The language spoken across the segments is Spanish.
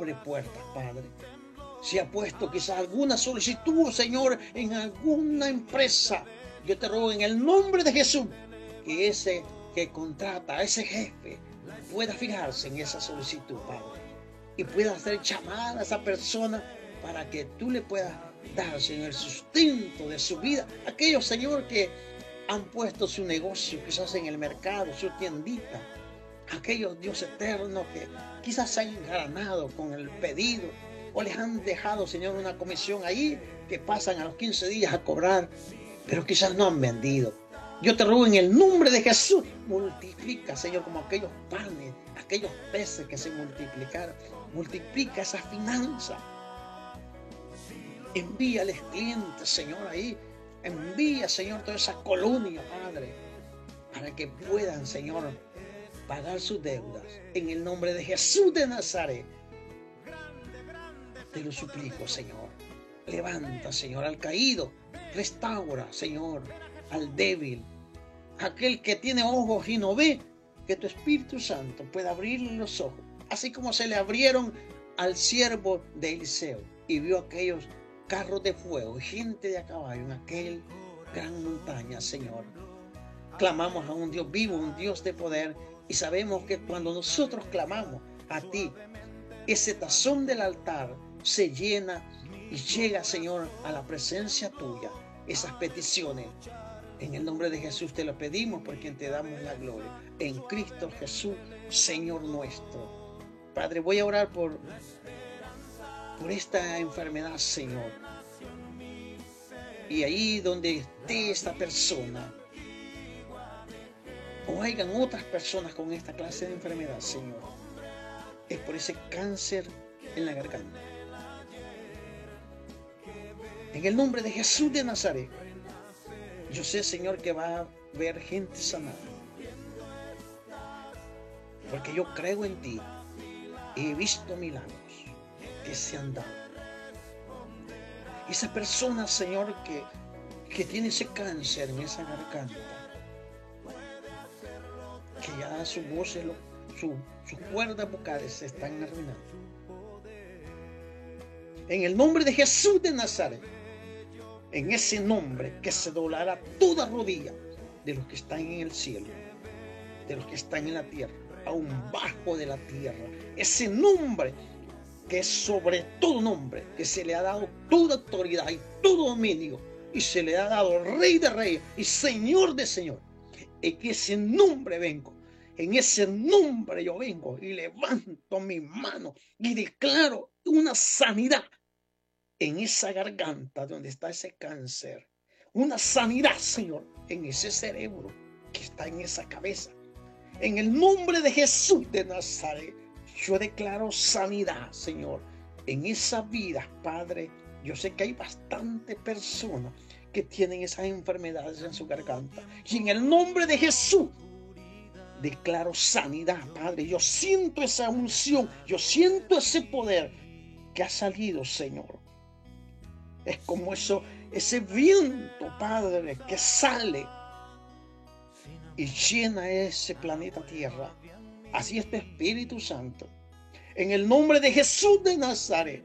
abre puertas, Padre. Si ha puesto quizás alguna solicitud, Señor, en alguna empresa, yo te ruego en el nombre de Jesús que ese que contrata, a ese jefe, pueda fijarse en esa solicitud, Padre, y pueda hacer llamada a esa persona para que tú le puedas dar, Señor, el sustento de su vida. Aquellos, Señor, que han puesto su negocio quizás en el mercado, su tiendita. Aquellos, Dios eterno, que quizás se han engalanado con el pedido o les han dejado, Señor, una comisión ahí que pasan a los 15 días a cobrar, pero quizás no han vendido. Yo te ruego en el nombre de Jesús, multiplica, Señor, como aquellos panes, aquellos peces que se multiplicaron. Multiplica esa finanza. Envíales clientes, Señor, ahí. Envía, Señor, toda esa colonia, Padre, para que puedan, Señor, pagar sus deudas. En el nombre de Jesús de Nazaret, te lo suplico, Señor. Levanta, Señor, al caído. Restaura, Señor, al débil. Aquel que tiene ojos y no ve, que tu Espíritu Santo pueda abrirle los ojos. Así como se le abrieron al siervo de Eliseo y vio aquellos carros de fuego y gente de a caballo en aquel gran montaña, Señor. Clamamos a un Dios vivo, un Dios de poder, y sabemos que cuando nosotros clamamos a ti, ese tazón del altar se llena y llega, Señor, a la presencia tuya. Esas peticiones, en el nombre de Jesús te lo pedimos, por quien te damos la gloria. En Cristo Jesús, Señor nuestro. Padre, voy a orar por esta enfermedad, Señor. Y ahí donde esté esta persona, o hayan otras personas con esta clase de enfermedad, Señor, es por ese cáncer en la garganta. En el nombre de Jesús de Nazaret, yo sé, Señor, que va a haber gente sanada, porque yo creo en ti y he visto milagros que se han dado. Esa persona, Señor, que tiene ese cáncer en esa garganta, que ya sus voces, sus cuerdas vocales se están arruinando. En el nombre de Jesús de Nazaret, en ese nombre que se doblará toda rodilla de los que están en el cielo, de los que están en la tierra, aún bajo de la tierra, ese nombre que es sobre todo nombre, que se le ha dado toda autoridad y todo dominio, y se le ha dado Rey de Reyes y Señor de Señor. En ese nombre vengo, en ese nombre yo vengo y levanto mi mano y declaro una sanidad en esa garganta donde está ese cáncer. Una sanidad, Señor, en ese cerebro que está en esa cabeza. En el nombre de Jesús de Nazaret, yo declaro sanidad, Señor, en esa vida, Padre. Yo sé que hay bastantes personas que tienen esas enfermedades en su garganta. Y en el nombre de Jesús, declaro sanidad, Padre. Yo siento esa unción, yo siento ese poder que ha salido, Señor. Es como ese viento, Padre, que sale y llena ese planeta Tierra. Así es tu Espíritu Santo. En el nombre de Jesús de Nazaret,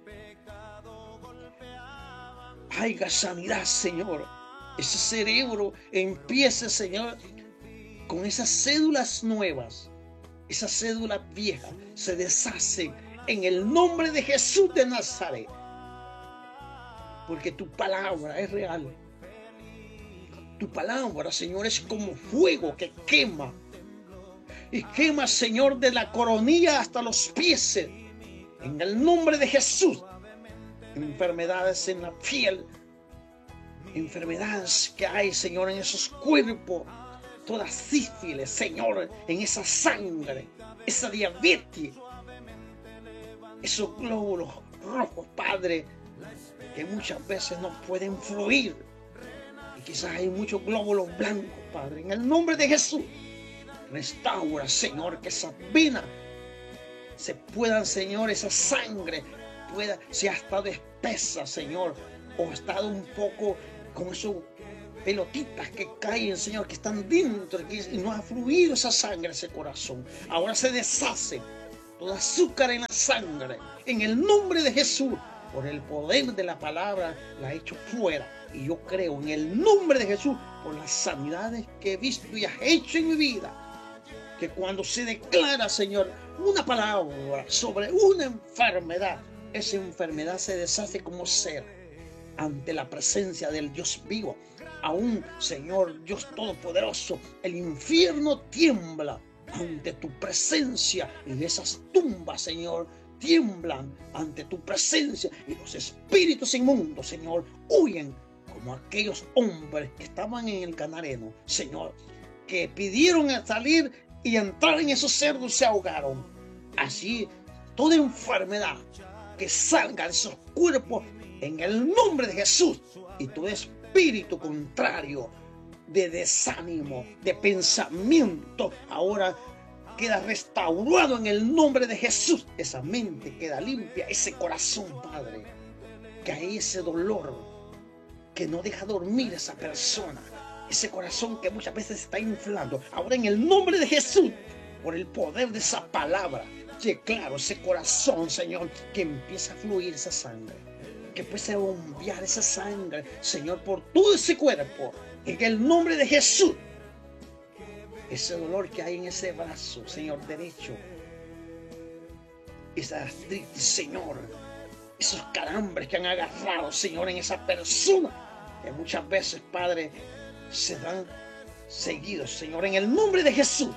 haya sanidad, Señor. Ese cerebro empiece, Señor, con esas cédulas nuevas. Esas cédulas viejas se deshacen en el nombre de Jesús de Nazaret. Porque tu palabra es real. Tu palabra, Señor, es como fuego que quema. Y quema, Señor, de la coronilla hasta los pies. En el nombre de Jesús. Enfermedades en la piel. Enfermedades que hay, Señor, en esos cuerpos. Toda sífilis, Señor, en esa sangre. Esa diabetes. Esos glóbulos rojos, Padre, que muchas veces no pueden fluir. Y quizás hay muchos glóbulos blancos, Padre. En el nombre de Jesús, restaura, Señor, que esa vena se puedan, Señor, esa sangre pueda, si ha estado espesa, Señor, o ha estado un poco con esas pelotitas que caen, Señor, que están dentro y no ha fluido esa sangre, ese corazón. Ahora se deshace todo azúcar en la sangre, en el nombre de Jesús, por el poder de la palabra, la he hecho fuera. Y yo creo en el nombre de Jesús, por las sanidades que he visto y has hecho en mi vida, que cuando se declara, Señor, una palabra sobre una enfermedad, esa enfermedad se deshace como cera ante la presencia del Dios vivo. Aún, Señor, Dios Todopoderoso, el infierno tiembla ante tu presencia, y esas tumbas, Señor, tiemblan ante tu presencia, y los espíritus inmundos, Señor, huyen como aquellos hombres que estaban en el Gadareno, Señor, que pidieron salir y entrar en esos cerdos, se ahogaron. Así, toda enfermedad que salga de esos cuerpos en el nombre de Jesús, y todo espíritu contrario de desánimo, de pensamiento, ahora queda restaurado en el nombre de Jesús. Esa mente queda limpia, ese corazón, Padre, que hay ese dolor que no deja dormir a esa persona, ese corazón que muchas veces se está inflando, ahora en el nombre de Jesús, por el poder de esa palabra, que claro, ese corazón, Señor, que empieza a fluir esa sangre, que empiece a bombear esa sangre, Señor, por todo ese cuerpo, en el nombre de Jesús. Ese dolor que hay en ese brazo, Señor, derecho, esa artritis, Señor, esos calambres que han agarrado, Señor, en esa persona, que muchas veces, Padre, se dan seguidos, Señor, en el nombre de Jesús.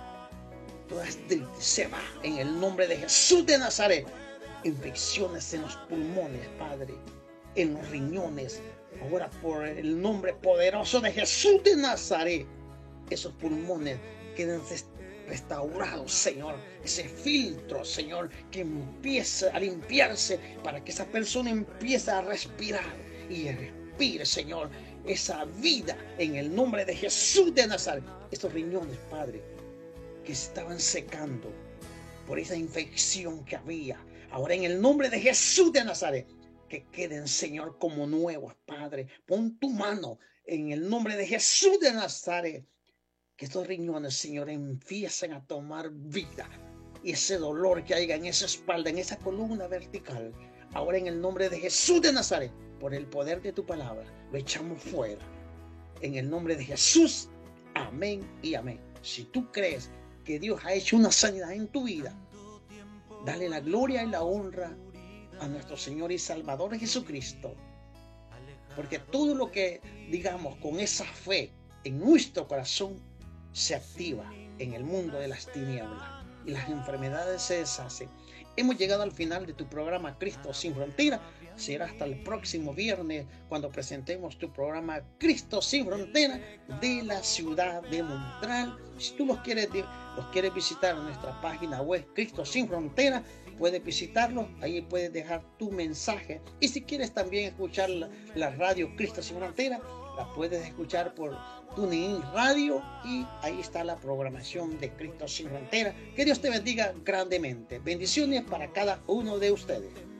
Toda artritis se va en el nombre de Jesús de Nazaret. Infecciones en los pulmones, Padre, en los riñones, ahora por el nombre poderoso de Jesús de Nazaret, esos pulmones quedan restaurados, Señor. Ese filtro, Señor, que empieza a limpiarse para que esa persona empiece a respirar y respire, Señor, esa vida en el nombre de Jesús de Nazaret. Estos riñones, Padre, que se estaban secando por esa infección que había, ahora en el nombre de Jesús de Nazaret, que queden, Señor, como nuevos, Padre. Pon tu mano en el nombre de Jesús de Nazaret, que estos riñones, Señor, empiecen a tomar vida, y ese dolor que haya en esa espalda, en esa columna vertical, ahora en el nombre de Jesús de Nazaret, por el poder de tu palabra, lo echamos fuera, en el nombre de Jesús. Amén y amén. Si tú crees que Dios ha hecho una sanidad en tu vida, dale la gloria y la honra a nuestro Señor y Salvador Jesucristo, porque todo lo que digamos con esa fe en nuestro corazón se activa en el mundo de las tinieblas y las enfermedades se deshacen. Hemos llegado al final de tu programa Cristo Sin Frontera. Será hasta el próximo viernes cuando presentemos tu programa Cristo Sin Frontera de la ciudad de Montreal. Si tú los quieres visitar en nuestra página web Cristo Sin Frontera, puedes visitarlo, ahí puedes dejar tu mensaje. Y si quieres también escuchar la radio Cristo Sin Frontera, la puedes escuchar por TuneIn Radio, y ahí está la programación de Cristo Sin Frontera. Que Dios te bendiga grandemente. Bendiciones para cada uno de ustedes.